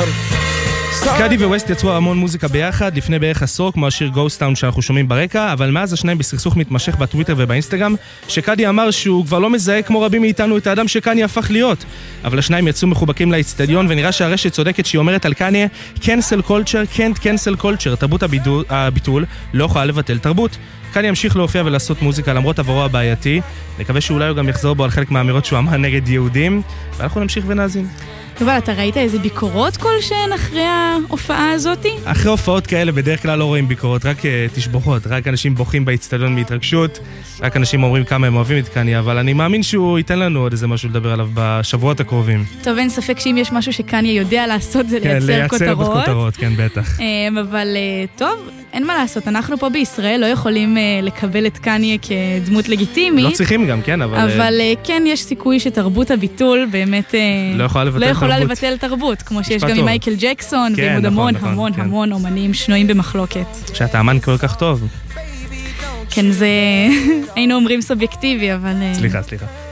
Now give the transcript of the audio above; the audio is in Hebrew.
קאדי וווסט יצרו המון מוזיקה ביחד לפני בערך עשור, כמו השיר Ghost Town שאנחנו שומעים ברקע, אבל מאז השניים בסכסוך מתמשך בטוויטר ובאינסטגרם, שקאדי אמר שהוא כבר לא מזהה כמו רבים מאיתנו את האדם שקניה הפך להיות. אבל השניים יצאו מחובקים לאצטדיון, ונראה שהרשת צודקת שהיא אומרת על קניה cancel culture can't cancel culture, תרבות הביטול לא יכולה לבטל תרבות. קניה ימשיך להופיע ולעשות מוזיקה למרות עברו הבעייתי, נקווה שאולי הוא גם יחזור בו על חלק מהאמירות שהוא אמר נגד יהודים, ואנחנו נמשיך ונאזין. אבל אתה ראית איזה ביקורות כלשהן אחרי ההופעה הזאת? אחרי הופעות כאלה בדרך כלל לא רואים ביקורות, רק תשבוכות, רק אנשים בוכים באצטדיון מהתרגשות, רק אנשים אומרים כמה הם אוהבים את קניה, אבל אני מאמין שהוא ייתן לנו עוד איזה משהו לדבר עליו בשבועות הקרובים. טוב, אין ספק שאם יש משהו שקניה יודע לעשות זה כן, לייצר כותרות. כן, בטח. אבל טוב, אין מה לעשות, אנחנו פה בישראל לא יכולים לקבל את קניה כדמות לגיטימית. לא צריכים גם, כן, אבל כן, יש סיכוי שתרבות הביטול באמת לא יכולה לבטל תרבות, כמו שיש גם עם מייקל ג'קסון, ועוד המון אומנים שנויים במחלוקת. שאתה אמן כל כך טוב. כן, זה היינו אומרים סובייקטיבי, אבל... סליחה.